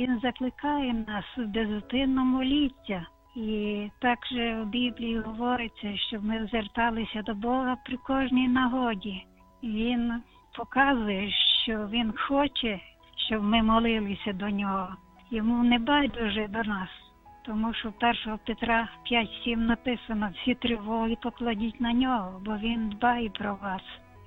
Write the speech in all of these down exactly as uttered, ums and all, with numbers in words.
він закликає нас безупинно молитися. І також в Біблії говориться, щоб ми зверталися до Бога при кожній нагоді. Він показує, що він хоче, щоб ми молилися до нього. Йому не байдуже до нас, тому що першого Петра п'ять сім написано: всі тривоги покладіть на нього, бо він дбає про вас.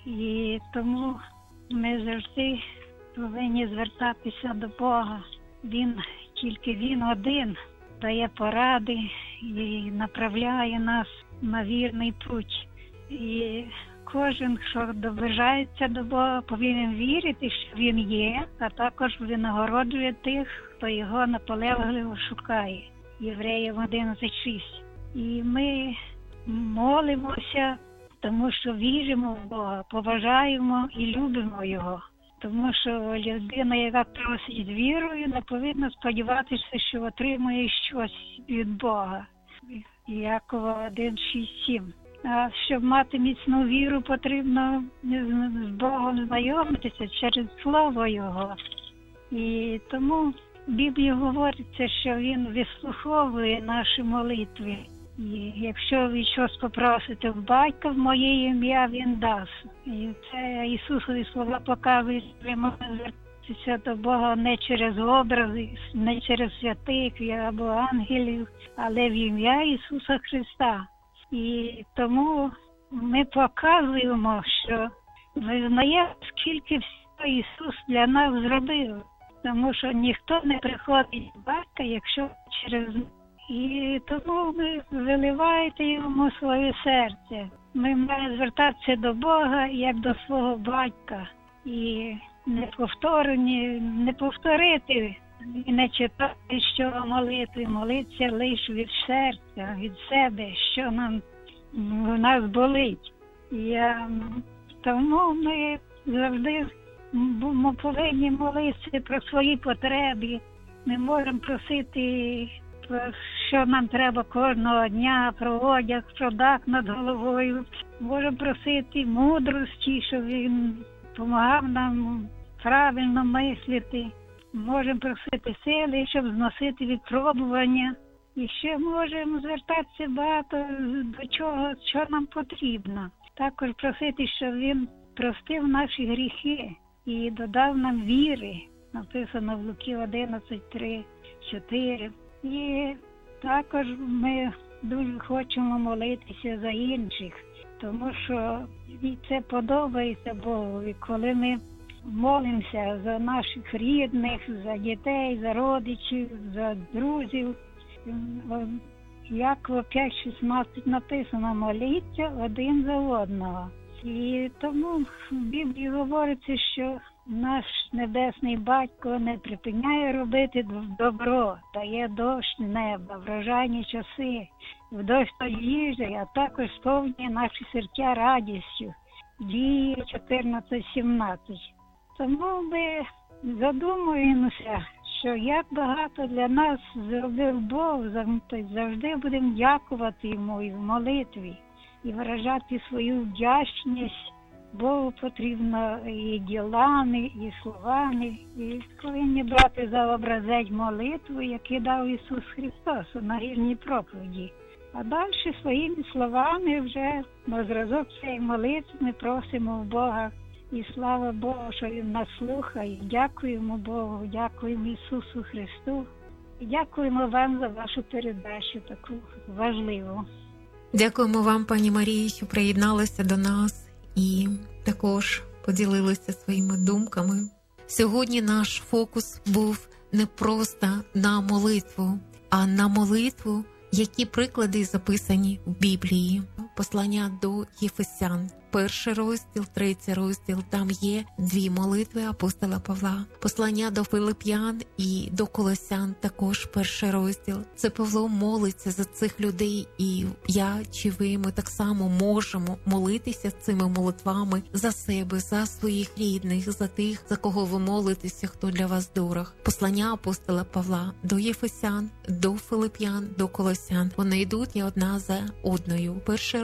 І тому ми завжди повинні звертатися до Бога. Він, тільки він один дає поради і направляє нас на вірний путь. І кожен, хто доближається до Бога, повинен вірити, що він є, а також винагороджує тих, хто його наполегливо шукає. Євреїв одинадцять шість. І ми молимося, тому що віримо в Бога, поважаємо і любимо Його. Тому що людина, яка просить з вірою, не повинна сподіватися, що отримує щось від Бога. Якова один шість сім. А щоб мати міцну віру, потрібно з Богом знайомитися через Слово Його. І тому в Біблії говориться, що Він вислуховує наші молитви. І якщо ви щось попросите в Батька в моє ім'я, Він дасть. І це Ісусові слова показують, що ми можемо звертатися до Бога не через образи, не через святих або ангелів, але в ім'я Ісуса Христа. І тому ми показуємо, що ми знаємо, скільки всього Ісус для нас зробив. Тому що ніхто не приходить до Батька, якщо через нас. І тому ви виливаєте йому своє серце. Ми маємо звертатися до Бога як до свого батька. І не повторені, не повторити і не читати, що молитви, молитися лише від серця, від себе, що нам в нас болить. Я, тому ми завжди ми повинні молитися про свої потреби. Ми можемо просити, що нам треба кожного дня, про одяг, про дах над головою. Можемо просити мудрості, щоб він допомагав нам правильно мислити. Можемо просити сили, щоб зносити випробування. І ще можемо звертатися багато до чого, що нам потрібно. Також просити, щоб він простив наші гріхи і додав нам віри. Написано в Луки одинадцять три чотири. І також ми дуже хочемо молитися за інших, тому що це подобається Богу. І коли ми молимося за наших рідних, за дітей, за родичів, за друзів, Якова п'ять шістнадцять написано: моліться один за одного. І тому в Біблії говориться, що наш Небесний Батько не припиняє робити добро, дає дощ неба, врожайні часи, в дощ та їжі, а також сповнює наші серця радістю. Дії чотирнадцять сімнадцять. Тому ми задумуємося, що як багато для нас зробив Бог, завжди будемо дякувати Йому і в молитві, і виражати свою вдячність. Богу потрібно і ділами, і словами, і повинні брати за образець молитву, яку дав Ісус Христос у нагірній проповіді. А далі своїми словами вже на зразок цієї молитви ми просимо в Бога. І слава Богу, що Він нас слухає. Дякуємо Богу, дякуємо Ісусу Христу. І дякуємо вам за вашу передачу таку важливу. Дякуємо вам, пані Марії, що приєдналися до нас і також поділилися своїми думками. Сьогодні наш фокус був не просто на молитву, а на молитву, які приклади записані в Біблії. Послання до Єфесян, перший розділ, третій розділ, там є дві молитви апостола Павла. Послання до Филип'ян і до Колосян, також перший розділ. Це Павло молиться за цих людей, і я чи ви, ми так само можемо молитися цими молитвами за себе, за своїх рідних, за тих, за кого ви молитеся, хто для вас дорог. Послання апостола Павла до Єфесян, до Филип'ян, до Колосян. Вони йдуть і одна за одною. Перший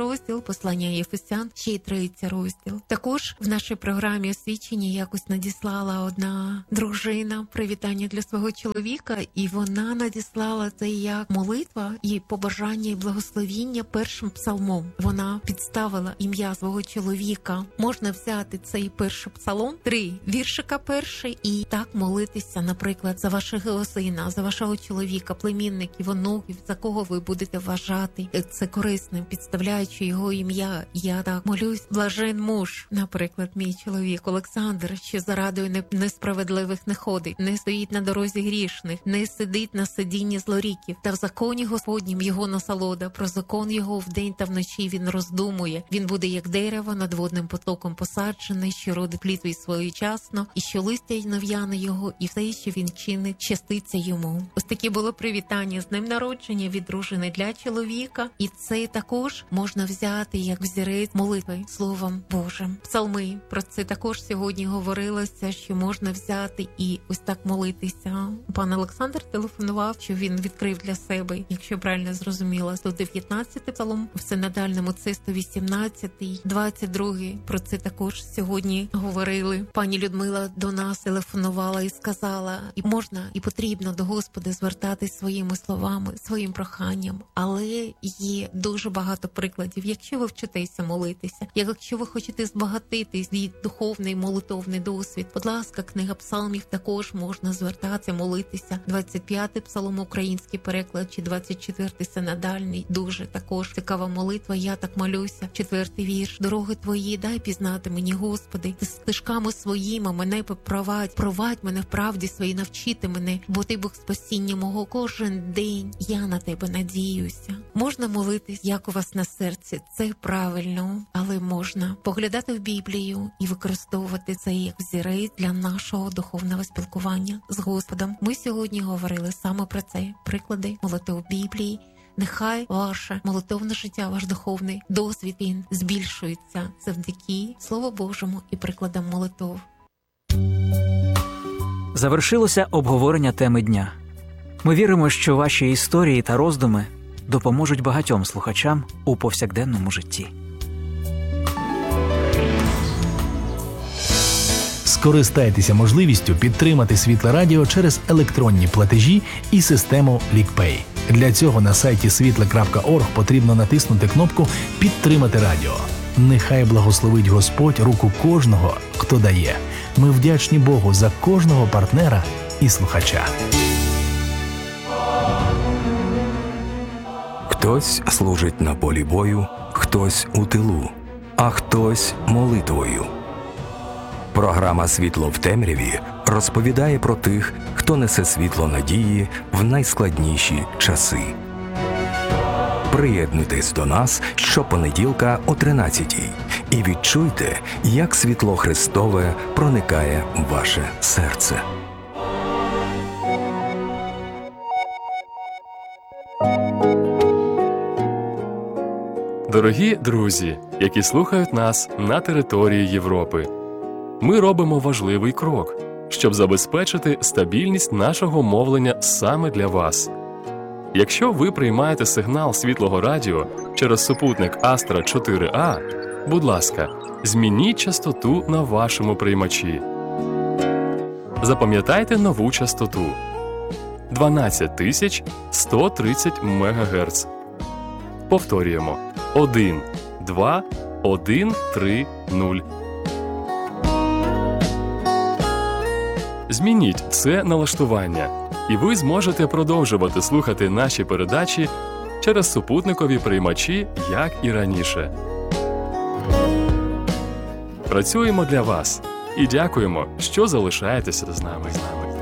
розділ послання Єфесян, ще й третій розділ. Також в нашій програмі освічення якось надіслала одна дружина привітання для свого чоловіка, і вона надіслала це як молитва і побажання і благословіння першим псалмом. Вона підставила ім'я свого чоловіка. Можна взяти цей перший псалом, три віршика перший, і так молитися, наприклад, за вашого сина, за вашого чоловіка, племінників, онуків, за кого ви будете вважати це корисним, підставляючи його ім'я. Я так молюсь: блажен муж, наприклад, мій чоловік Олександр, що зарадою несправедливих не ходить, не стоїть на дорозі грішних, не сидить на сидінні злоріків, та в законі Господнім його насолода, про закон його вдень та вночі він роздумує. Він буде як дерево над водним потоком посаджений, що родить плід свій своєчасно, і що листя й нов'яне його, і все, що він чинить, щаститься йому. Ось таке було привітання з днем народження від дружини для чоловіка, і це також можна взяти як взірець молитви Словом Божим. Псалми, про це також сьогодні говорилося, що можна взяти і ось так молитися. Пан Олександр телефонував, що він відкрив для себе, якщо правильно зрозуміла, сто дев'ятнадцятий псалом, в синодальному це сто вісімнадцятий, двадцять другий. Про це також сьогодні говорили. Пані Людмила до нас телефонувала і сказала, і можна, і потрібно до Господа звертатись своїми словами, своїм проханням, але є дуже багато прикладів. Якщо ви вчитеся молитися, якщо ви хочете збагатити свій духовний молитовний досвід, будь ласка, книга псалмів також можна звертатися, молитися. двадцять п'ятий псалом український переклад чи двадцять четвертий синодальний, дуже також цікава молитва. Я так молюся. Четвертий вірш: дороги твої дай пізнати мені, Господи, ти стежками своїми мене попровадь, провадь мене в правді своїй, навчити мене, бо ти Бог спасіння мого, кожен день я на тебе надіюся. Можна молитись, як у вас на серці, це правильно, але можна поглядати в Біблію і використовувати це як взірець для нашого духовного спілкування з Господом. Ми сьогодні говорили саме про це. Приклади молитви в Біблії. Нехай ваше молитовне життя, ваш духовний досвід, він збільшується завдяки Слову Божому і прикладам молитов. Завершилося обговорення теми дня. Ми віримо, що ваші історії та роздуми допоможуть багатьом слухачам у повсякденному житті. Скористайтеся можливістю підтримати Світле Радіо через електронні платежі і систему LinkPay. Для цього на сайті світле крапка орг потрібно натиснути кнопку «Підтримати радіо». Нехай благословить Господь руку кожного, хто дає. Ми вдячні Богу за кожного партнера і слухача. Хтось служить на полі бою, хтось у тилу, а хтось молитвою. Програма «Світло в темряві» розповідає про тих, хто несе світло надії в найскладніші часи. Приєднуйтесь до нас щопонеділка о тринадцятій і відчуйте, як світло Христове проникає в ваше серце. Дорогі друзі, які слухають нас на території Європи, ми робимо важливий крок, щоб забезпечити стабільність нашого мовлення саме для вас. Якщо ви приймаєте сигнал Світлого Радіо через супутник Астра чотири А, будь ласка, змініть частоту на вашому приймачі. Запам'ятайте нову частоту – дванадцять тисяч сто тридцять мегагерц. Повторюємо – один, два, один, три, нуль. Змініть це налаштування, і ви зможете продовжувати слухати наші передачі через супутникові приймачі, як і раніше. Працюємо для вас і дякуємо, що залишаєтеся з нами.